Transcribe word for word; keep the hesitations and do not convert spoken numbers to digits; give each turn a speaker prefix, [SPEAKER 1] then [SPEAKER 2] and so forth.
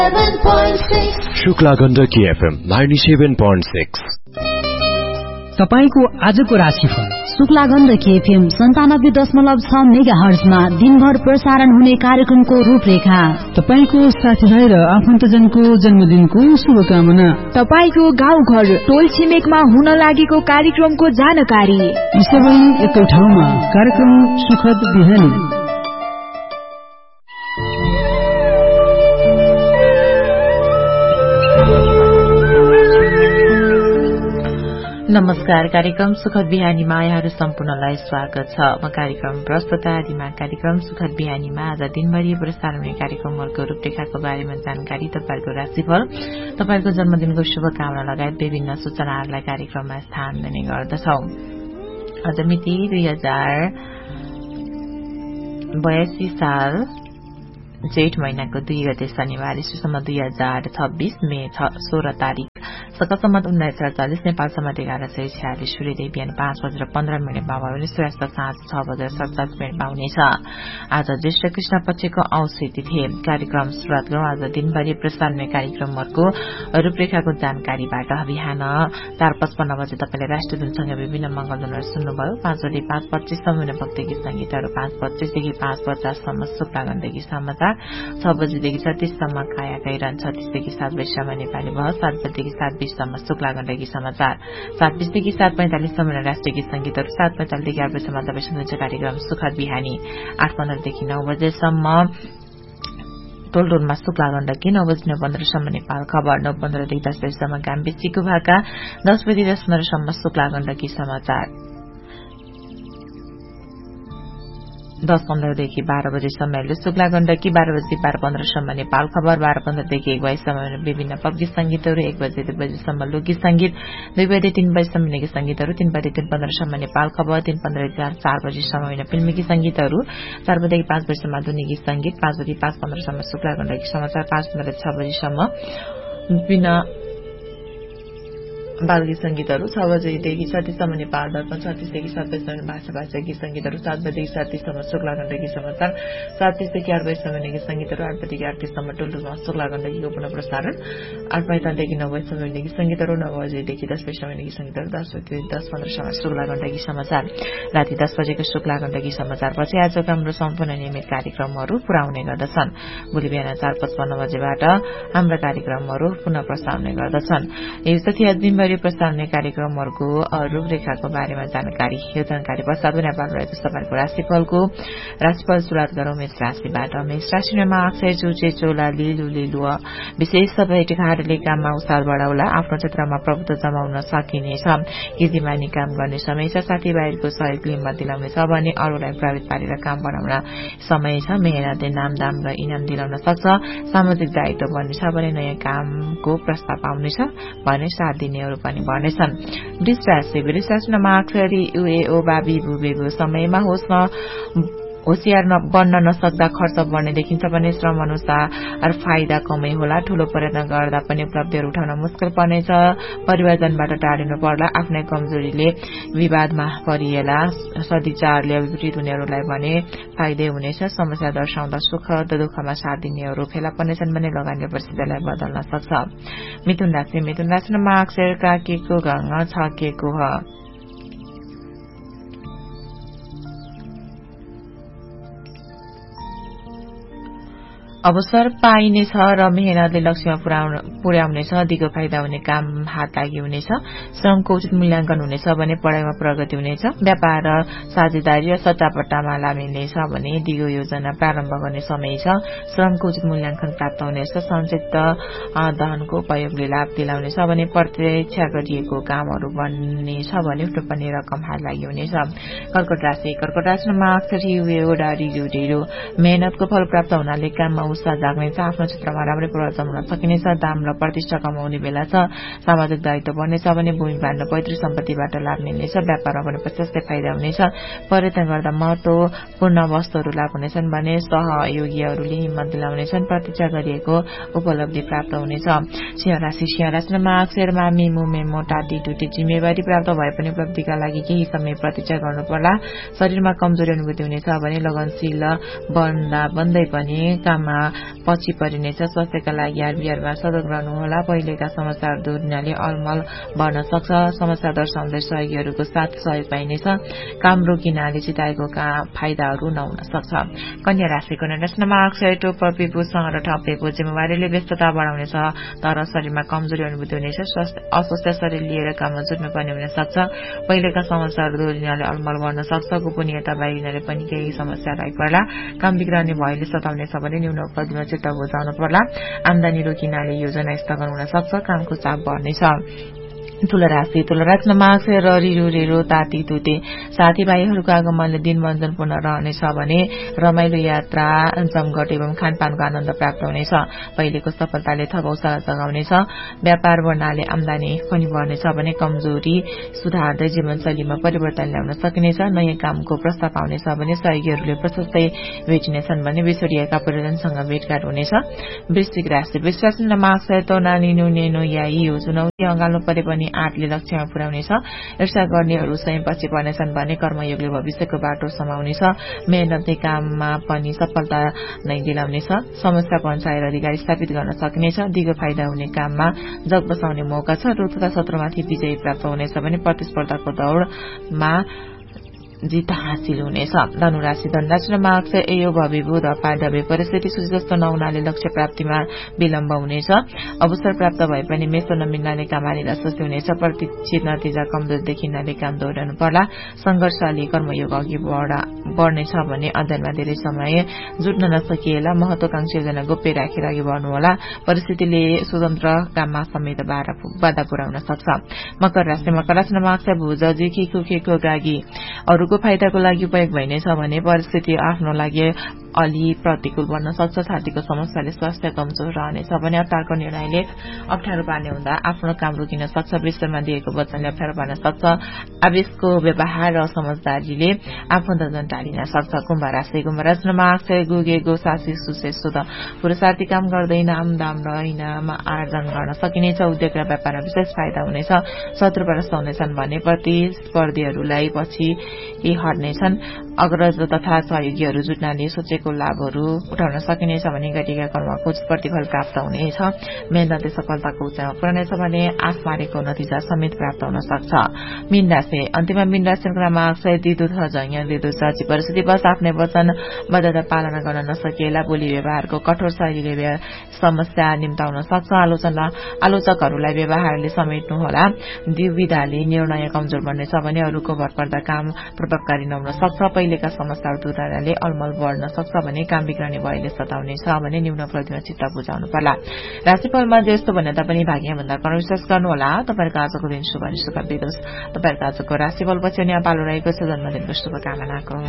[SPEAKER 1] Shukla Gandaki FM ninety-seven point six।
[SPEAKER 2] तपाईको आजको राशिफल।
[SPEAKER 3] शुक्ला गण्डकी एफएम सन्तानब्बे दशमलव छ मेगा हर्जमा दिनभर प्रसारण हुने कार्यक्रमको रूपरेखा।
[SPEAKER 2] तपाईको साथीभाइ र आफन्तजनको जन्मदिनको शुभकामना।
[SPEAKER 4] तपाईको गाउँ घर टोल छिमेकमा हुन लागेको कार्यक्रमको जानकारी।
[SPEAKER 2] यी सबै एकै ठाउँमा कार्यक्रम सुखद बिहानी।
[SPEAKER 5] नमस्कार। कार्यक्रम सुखद बिहानीमा यहाँहरू सम्पूर्णलाई स्वागत छ। म कार्यक्रम प्रस्तुता दिमा। कार्यक्रम सुखद बिहानीमा आज दिनभरि प्रसारण हुने कार्यक्रमहरूको रूपरेखाको बारेमा जानकारी, तपाईको राशिफल, तपाईको जन्मदिनको शुभकामना लगायत विभिन्न सूचनाहरूलाई कार्यक्रममा स्थान दिने गर्दछौ। आज मिति दुई हजार बयासी साल जेठ महिनाको दुई गते शनिबार, ईस्वीसम्म दुई हजार छब्बीस मे सोह्र तारीक, सकसम्मत उन्नाइस सय चालिस, नेपाल सम्मत एघार सय छयालिस, सूर्योदय बिहान पाँच बजेर पन्ध्र मिनटमा भयो भने सूर्यास्त साँझ छ बजेर सडचालिस मिनटमा हुनेछ। आज ज्येष्ठ कृष्ण पक्षको औँसी तिथि। कार्यक्रम सुरुवात गरौं आज दिनभरि प्रसारण हुने कार्यक्रमहरूको रूपरेखाको जानकारीबाट। बिहान चार पचपन्न बजे तपाईँले राष्ट्रिय धुनसँग विभिन्न मंगलधुनहरू सुन्नुभयो। पाँच बजे पाँच पच्चीससम्म हुने भक्ति गीत संगीतहरू, पाँच पच्चीसदेखि पाँच पचाससम्म शुक्लागण्डकी समाचार, छ बजेदेखि छत्तीससम्म काया कैरन, छत्तीसदेखि सात बजीसम्म नेपाली बहस, सात बजेदेखि सात बीससम्म शुक्लागण्डकी समाचार, सात बीसदेखि सात पैंतालिससम्म राष्ट्रिय गीत संगीतहरू, सात पैंतालिसदेखि आठ बजीसम्म तपाईँ सुन्नुहुन्छ कार्यक्रम सुखद बिहानी। आठ पन्ध्रदेखि नौ बजेसम्म टोलटोलमा शुक्लागण्डकी, नौ बजी नौ पन्ध्रसम्म नेपाल खबर, नौ पन्ध्रदेखि दस बजीसम्म गाम्बेचीको भाका, दस बजी दस पन्ध्रसम्म शुक्लागण्डकी समाचार, दस पन्ध्रदेखि बाह्र बजेसम्म हेर्नु शुक्लागण्डकी, बाह्र बजी बाह्र पन्ध्रसम्म नेपाल खबर, बाह्र पन्ध्रदेखि एक बजीसम्म विभिन्न पप गीत संगीतहरू, एक बजे दुई बजीसम्म लोकगीत संगीत, दुई बजे तीन बजीसम्म गीत संगीतहरू, तीन बजे तीन पन्ध्रसम्म नेपाल खबर, तीन पन्ध्र चार बजीसम्म होइन फिल्मी गीत संगीतहरू, चार बजेदेखि पाँच बजीसम्म आधुनिक गीत संगीत, पाँच बजी पाँच पन्ध्रसम्म शुक्लागण्डकी समाचार, पाँच पन्ध्र छ बजीसम्म विभिन्न बाल गीत संगीतहरू, छ बजेदेखि छत्तीससम्म नेपाल दर्पण, छत्तीसदेखि सात बजीसम्म भाषा भाषा गीत संगीतहरू, सात बजेदेखि सात तीससम्म शुक्लागण्डकी समाचार, सात तीसदेखि आठ बजीसम्म गीत संगीतहरू, आठ बजेदेखि आठ तीससम्म टुलटुलमा शुक्लागण्डकीको पुनः प्रसारण, आठ पैंतालिसदेखि नौ बजीसम्म गीत संगीतहरू, नौ बजेदेखि दस बजीसम्म गीत संगीतहरू, दस बजेदेखि दस पन्ध्रसम्म शुक्लागण्डकी समाचार, राति दस बजेको शुक्लागण्डकी समाचारपछि आजको हाम्रो सम्पूर्ण नियमित कार्यक्रमहरू पूरा हुने गर्दछन्। भोलि बिहान चार पचपन्न बजेबाट हाम्रा कार्यक्रमहरू पुनः प्रसारण हुने गर्दछन्। यसपछि आज दिनभरि प्रसारण हुने कार्यक्रमहरूको रूपरेखाको बारेमा जानकारी। यो जानकारी पश्चात नेपाल रहेको तपाईँको राशिफलको राशिफल सुरुवात गरौं मेष राशिबाट। मेष राशिमा अक्षय चुचे चोला लिलु लिलु विशेष सबै टिकाहरूले काममा उत्साह बढाउला। आफ्नो क्षेत्रमा प्रभुत्व जमाउन सकिनेछ। कीर्तिमानी काम गर्ने समय छ। साथीभाइहरूको सहयोग लिम्मा दिलाउनेछ भने अरूलाई प्रभावित पारेर काम बनाउन समय छ। मेहनतले नाम दाम र इनाम दिलाउन सक्छ। सामाजिक दायित्व बन्नेछ भने नयाँ कामको प्रस्ताव आउनेछ भने साथ दिनेहरू पनि बढ्नेछन्। वृष राशि वृष राशिमा अक्षरी युएओ बाबी बुबेको समयमा होस् न होशियार बन्न नसक्दा खर्च बढ्ने देखिन्छ भने श्रम अनुसार फाइदा कमै होला। ठूलो प्रयत्न गर्दा पनि उपलब्धिहरू उठाउन मुस्किल पर्नेछ। परिवारजनबाट टाढिनु पर्ला। आफ्नै कमजोरीले विवादमा परिएला। सदिचारले विपरीत हुनेहरूलाई भने फाइदै हुनेछ। समस्या दर्शाउँदा सुख दुःखमा साथ दिनेहरू फेला पर्नेछन् भने लगानी परिस्थितिलाई बदल्न सक्छ। मिथुन राशि मिथुन राशिमा अक्षर काकेको गंगा छकेको ह। अवसर पाइनेछ र मेहनतले लक्ष्यमा पुर्याउनेछ। दिगो फाइदा हुने काम हात लागि हुनेछ। श्रमको उचित मूल्याङ्कन हुनेछ भने पढ़ाइमा प्रगति हुनेछ। व्यापार र साझेदारी र सट्टापट्टामा लाभ मिल्नेछ भने दिगो योजना प्रारम्भ गर्ने समय छ। श्रमको उचित मूल्याङ्कन प्राप्त हुनेछ। संक्षिप्त धनको उपयोगले लाभ दिलाउनेछ भने प्रतीक्षा गरिएको कामहरू बन्नेछ भने उठ्नुपर्ने रकम हात लागि हुनेछ। कर्कट राशि कर्कट राशिमा अक्षर युवेओ डारी ढिलो मेहनतको फल प्राप्त हुनाले काममा उत्साह जाग्नेछ। आफ्नो क्षेत्रमा राम्रै प्रभाव जमाउन सकिनेछ। दाम र प्रतिष्ठा कमाउने बेला छ। सामाजिक दायित्व बढ्नेछ भने भूमि भाण्ड पैतृक सम्पत्तिबाट लाभ मिल्नेछ। व्यापारमा पनि प्रशस्तै फाइदा हुनेछ। पर्यटन गर्दा महत्वपूर्ण वस्तुहरू लाभ हुनेछन् भने सहयोगीहरूले हिम्मत दिलाउनेछन्। प्रतीक्षा गरिएको उपलब्धि प्राप्त हुनेछ। सिंह राशि सिंह राशिमा अक्षर मामी मुमे मोटा टिटुटी जिम्मेवारी प्राप्त भए पनि उपलब्धिका लागि केही समय प्रतीक्षा गर्नु पर्ला। शरीरमा कमजोरी अनुभूति हुनेछ भने लगनशील बन्दा बन्दै पनि काममा पछि परिनेछ। स्वास्थ्यका लागि हार बिहारमा सतर्क रहनुहोला। पहिलेका समस्याहरू दूर हुनाले अलमल बढ्न सक्छ। समस्या दर्शाउँदै सहयोगीहरूको साथ सहयोग पाइनेछ। काम रोकिनाले चिताएको फाइदाहरू नहुन सक्छ। कन्या राशिको निर्देशनमा अक्षय टोप पिपुसँग र ठप्पेको जिम्मेवारीले व्यस्तता बढाउनेछ, तर शरीरमा कमजोरी अनुभूति हुनेछ। अस्वस्थ शरीर लिएर काममा जुट्नुपर्ने हुन सक्छ। पहिलेका समस्याहरू दोहोरिनाले अलमल बढ्न सक्छ। गोपनीयता बाहिरिनाले पनि केही समस्या आइपर्ला। काम बिग्रने भयले सताउनेछ भने न्यून उपलब्धिमा चित्त बुझाउनु पर्ला। आमदानी रोकिनाले योजना स्थगन हुन सक्छ। कामको चाप बढ्नेछ। तुला राशि तुला राशिमा अक्षय र रिरो रेरो ताती तुते साथीभाइहरूको आगमनले दिन मञ्जनपूर्ण रहनेछ भने रमाइलो यात्रा जमघट एवं खानपानको आनन्द प्राप्त हुनेछ। पहिलेको सफलताले थप हौसला जगाउनेछ। व्यापार बढ्नाले आमदानी पनि बढ्नेछ भने कमजोरी सुधार्दै जीवनशैलीमा परिवर्तन ल्याउन सकिनेछ। नयाँ कामको प्रस्ताव आउनेछ भने सहयोगीहरूले प्रशस्तै भेटिनेछन् भने बिछोडिएका परिजनसँग भेटघाट हुनेछ। वृश्चिक राशि वृश्चिक राशिमा अक्षय तो नानी नुनेनो याई यो चुनौती अँगाल्नु परे पनि आँटले लक्ष्यमा पुर्याउनेछ। ईर्ष्या गर्नेहरू स्वयं पछि पर्नेछन् भने कर्मयोगले भविष्यको बाटो समाउनेछ। मेहनतले काममा पनि सफलता नै दिलाउनेछ। समस्याको अनुसार अधिकार स्थापित गर्न सकिनेछ। दिगो फाइदा हुने काममा जग बसाउने मौका छ। रोग तथा शत्रुमाथि विजय प्राप्त हुनेछ भने प्रतिस्पर्धाको दौड़मा जित हासिल हुनेछ। धनुराशि धनुराशिमा अक्षय एयो भविभूत अपाडवे परिस्थिति सुजस्तो नहुनाले लक्ष्य प्राप्तिमा विलम्ब हुनेछ। अवसर प्राप्त भए पनि मेसो नमिल्नाले काम निराशा हुनेछ। प्रतीक्षित नतिजा कमजोर देखिनाले काम दोहोर्याउनु पर्ला। संघर्षले कर्मयोग अघि बढ्नेछ भने अध्ययनमा धेरै समय जुट्न नसकिएला। महत्वाकांक्षी योजना गोप्य राखेर अघि बढ्नुहोला। परिस्थितिले स्वतन्त्र काममा समेत बाधा पुर्याउन सक्छ। मकर राशि मकर राशिमा अक्षय भुज जिखी खुखेको गागी अरू को फाइदाको लागि उपयोग भइनेछ भने परिस्थिति आफ्नो लागि अलि प्रतिकूल बन्न सक्छ। छातीको समस्याले स्वास्थ्य कमजोर रहनेछ भने अतारको निर्णयले अप्ठ्यारो पार्ने हुँदा आफ्नो काम रोकिन सक्छ। विश्वमा दिएको वचनले अप्ठ्यारो पार्न सक्छ। आवेशको व्यवहार र समझदारीले आफन्तजन टाढिन सक्छ। कुम्भ राशि कुम्भ राशिमा अक्षय गुगेगो सासी सुसे सुध पुरुषार्थी काम गर्दैन आमदाम र ऐनामा आर्जन गर्न सकिनेछ। उद्योग र व्यापारमा विशेष फाइदा हुनेछ। शत्रु परास्त हुनेछन् भने प्रतिस्पर्धीहरूलाई पछि हट्नेछन्। अग्रज तथा सहयोगीहरू जुट्नाले सोचेको लाभहरू उठाउन सकिनेछ भने गरेका कर्मको प्रतिफल प्राप्त हुनेछ। मेहनतले सफलताको उचाइमा पुर्याउनेछ भने आश मारेको नतिजा समेत प्राप्त हुन सक्छ। मीन राशि अन्तिममा मीन राशिमा अक्षय दिदुथ जङ्ग दिदुथ साची परिस्थितिवश आफ्नै वचनबद्धता पालना गर्न नसकिएला। बोली व्यवहारको कठोर शैलीले समस्या निम्ताउन सक्छ। आलोचना आलोचकहरूलाई व्यवहारले समेट्नुहोला। द्विविधाले निर्णय कमजोर बन्नेछ भने अरूको भरपर्दा काम प्रभावकारी नहुन सक्छ। पहिलेका समस्याहरू दुधाराले अलमल बढ्न सक्छ भने काम बिग्रने भयले सताउनेछ भने न्यून प्रतिमा चित्त बुझाउनु पर्ला। राशिफलमा जस्तो भने तापनि भाग्य भन्दा कम विश्वास गर्नुहोला। तपाईहरुको आजको दिन शुभ अनि सुख बितोस्। तपाईहरुको आजको राशिफल पछि अनि पालो रहेको छ जन्मदिनको शुभकामनाको